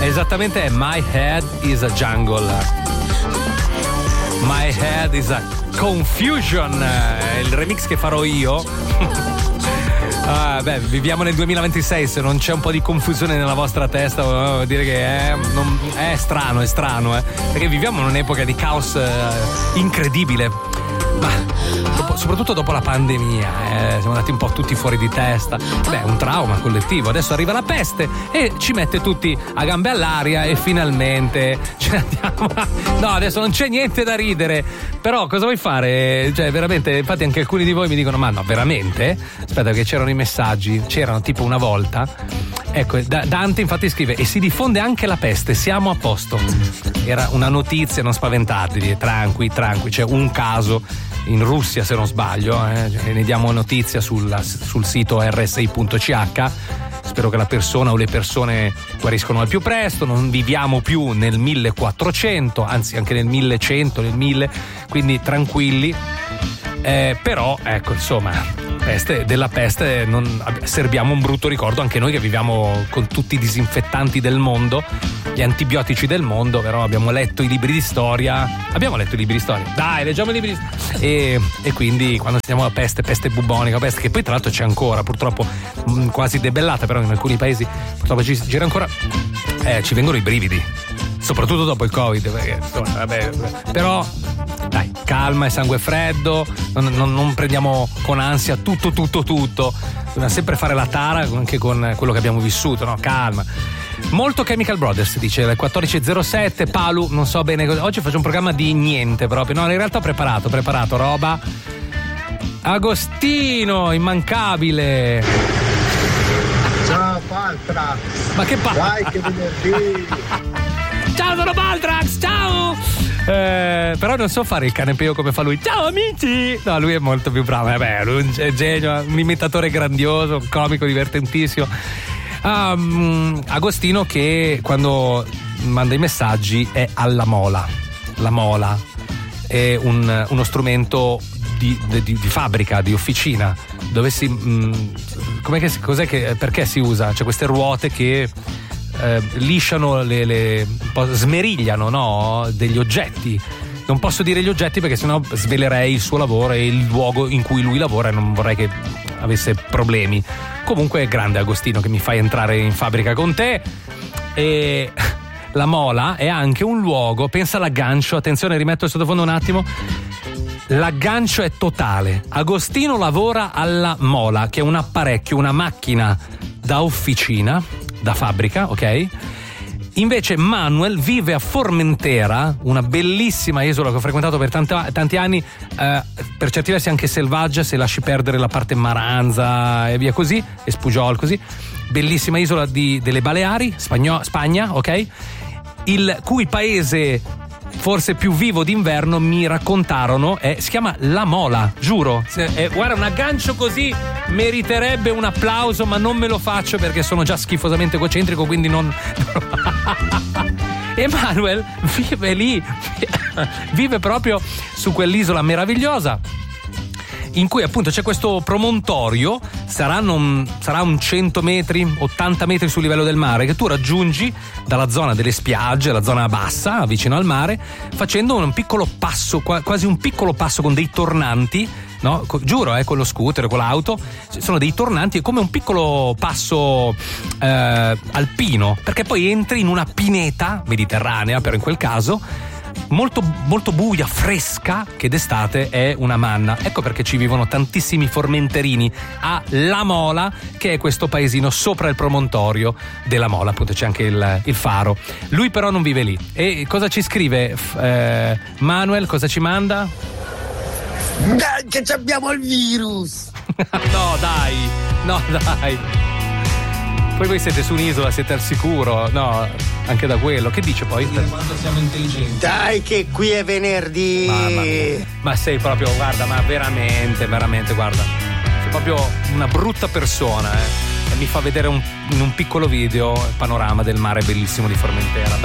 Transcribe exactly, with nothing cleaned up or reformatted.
Esattamente, My Head is a Jungle. My Head is a Confusion, è il remix che farò io. Ah, beh, viviamo nel duemilaventisei, se non c'è un po' di confusione nella vostra testa vuol dire che è, non, è strano, è strano, eh? Perché viviamo in un'epoca di caos eh, incredibile. Ma dopo, soprattutto dopo la pandemia, eh, siamo andati un po' tutti fuori di testa. Beh, un trauma collettivo. Adesso arriva la peste e ci mette tutti a gambe all'aria e finalmente ce ne andiamo. No, adesso non c'è niente da ridere. Però cosa vuoi fare? Cioè, veramente, infatti anche alcuni di voi mi dicono: ma no, veramente? Aspetta, che c'erano i messaggi, c'erano tipo una volta. Ecco, Dante infatti scrive: e si diffonde anche la peste, siamo a posto. Era una notizia, non spaventatevi, tranqui, tranqui, c'è un caso in Russia se non sbaglio, eh, ne diamo notizia sul, sul sito erre esse i punto ci acca. Spero che la persona o le persone guariscono al più presto, non viviamo più nel millequattrocento, anzi anche nel millecento, nel mille, quindi tranquilli. Eh, però ecco, insomma, peste, della peste non, serbiamo un brutto ricordo anche noi che viviamo con tutti i disinfettanti del mondo, gli antibiotici del mondo, però abbiamo letto i libri di storia, abbiamo letto i libri di storia, dai, leggiamo i libri di storia, e, e quindi quando siamo a peste, peste bubonica, peste che poi tra l'altro c'è ancora, purtroppo mh, quasi debellata, però in alcuni paesi purtroppo ci gira ancora, eh, ci vengono i brividi, soprattutto dopo il Covid, perché, insomma, vabbè, però dai, calma e sangue freddo, non, non, non prendiamo con ansia tutto tutto tutto, bisogna sempre fare la tara anche con quello che abbiamo vissuto, no? Calma. Molto Chemical Brothers, dice alle quattordici e zero sette. Palu, non so bene cosa. Oggi faccio un programma di niente proprio. No, in realtà ho preparato, ho preparato roba. Agostino, immancabile. Ciao Paltra. Ma che pa- Dai che venerdì. Ciao, sono Paltrax, ciao! Eh, però non so fare il cane peo come fa lui. Ciao amici! No, lui è molto più bravo. Vabbè, lui è un genio, un imitatore grandioso, un comico divertentissimo. Um, Agostino che quando manda i messaggi è alla mola. La mola è un, uno strumento di, di, di fabbrica, di officina, dove si mh, com'è che, cos'è che, perché si usa? C'è queste ruote che eh, lisciano le, le smerigliano, no? Degli oggetti. Non posso dire gli oggetti perché sennò svelerei il suo lavoro e il luogo in cui lui lavora e non vorrei che avesse problemi. Comunque è grande Agostino che mi fai entrare in fabbrica con te. E la mola è anche un luogo, pensa all'aggancio, attenzione, rimetto il sottofondo un attimo. L'aggancio è totale. Agostino lavora alla mola, che è un apparecchio, una macchina da officina, da fabbrica, ok? Invece Manuel vive a Formentera, una bellissima isola che ho frequentato per tanti, tanti anni, eh, per certi versi anche selvaggia, se lasci perdere la parte Maranza e via così, e Spugiol così. Bellissima isola di, delle Baleari, Spagno, Spagna, ok? Il cui paese forse più vivo d'inverno mi raccontarono è, si chiama La Mola, giuro. Eh, guarda, un aggancio così meriterebbe un applauso, ma non me lo faccio perché sono già schifosamente egocentrico, quindi non. Emanuel vive lì, vive proprio su quell'isola meravigliosa in cui appunto c'è questo promontorio, saranno, sarà un cento metri, ottanta metri sul livello del mare, che tu raggiungi dalla zona delle spiagge, la zona bassa, vicino al mare, facendo un piccolo passo, quasi un piccolo passo con dei tornanti, no? Giuro, eh, con lo scooter, con l'auto, sono dei tornanti, è come un piccolo passo eh, alpino, perché poi entri in una pineta mediterranea, però in quel caso molto molto buia, fresca, che d'estate è una manna. Ecco perché ci vivono tantissimi formenterini a La Mola, che è questo paesino sopra il promontorio della Mola, appunto c'è anche il, il faro. Lui però non vive lì. E cosa ci scrive eh, Manuel? Cosa ci manda? Dai che abbiamo il virus. No dai, no dai. Poi voi siete su un'isola, siete al sicuro, no, anche da quello. Che dice poi? Quanto siamo intelligenti. Dai che qui è venerdì. Mamma mia. Ma sei proprio, guarda, ma veramente, veramente, guarda, sei proprio una brutta persona, eh. E mi fa vedere un, in un piccolo video il panorama del mare bellissimo di Formentera.